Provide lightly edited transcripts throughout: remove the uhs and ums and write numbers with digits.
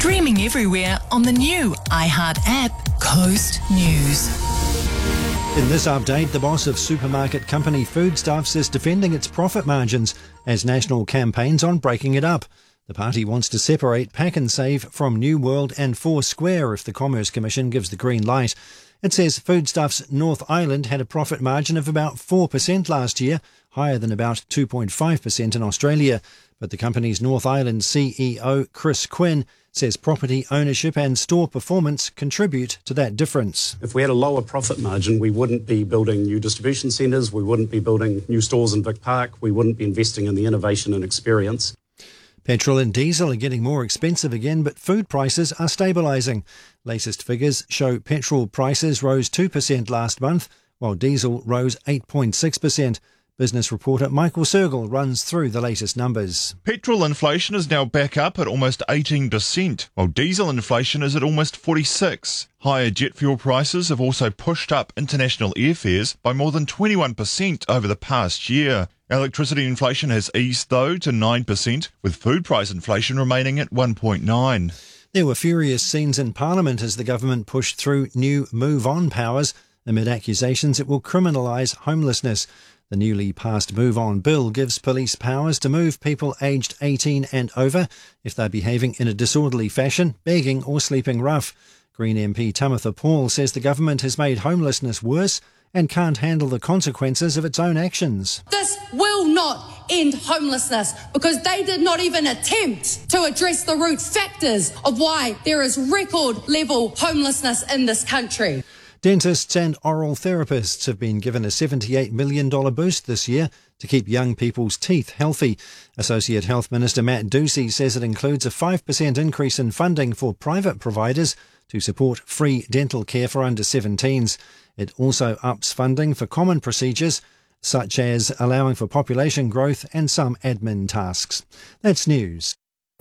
Streaming everywhere on the new iHeart app, Coast News. In this update, the boss of supermarket company Foodstuffs is defending its profit margins as national campaigns on breaking it up. The party wants to separate Pak'nSave from New World and Foursquare if the Commerce Commission gives the green light. It says Foodstuffs North Island had a profit margin of about 4% last year, higher than about 2.5% in Australia. But the company's North Island CEO, Chris Quinn, says property ownership and store performance contribute to that difference. If we had a lower profit margin, we wouldn't be building new distribution centres, we wouldn't be building new stores in Vic Park, we wouldn't be investing in the innovation and experience. Petrol and diesel are getting more expensive again, but food prices are stabilising. Latest figures show petrol prices rose 2% last month, while diesel rose 8.6%. Business reporter Michael Sergel runs through the latest numbers. Petrol inflation is now back up at almost 18%, while diesel inflation is at almost 46%. Higher jet fuel prices have also pushed up international airfares by more than 21% over the past year. Electricity inflation has eased, though, to 9%, with food price inflation remaining at 1.9%. There were furious scenes in Parliament as the government pushed through new Move On powers amid accusations it will criminalise homelessness. The newly passed Move On bill gives police powers to move people aged 18 and over if they're behaving in a disorderly fashion, begging or sleeping rough. Green MP Tamitha Paul says the government has made homelessness worse and can't handle the consequences of its own actions. This will not end homelessness because they did not even attempt to address the root factors of why there is record level homelessness in this country. Dentists and oral therapists have been given a $78 million boost this year to keep young people's teeth healthy. Associate Health Minister Matt Ducey says it includes a 5% increase in funding for private providers to support free dental care for under 17s. It also ups funding for common procedures, such as allowing for population growth and some admin tasks. That's news.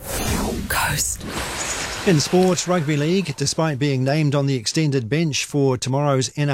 Coast. In sports, Rugby League, despite being named on the extended bench for tomorrow's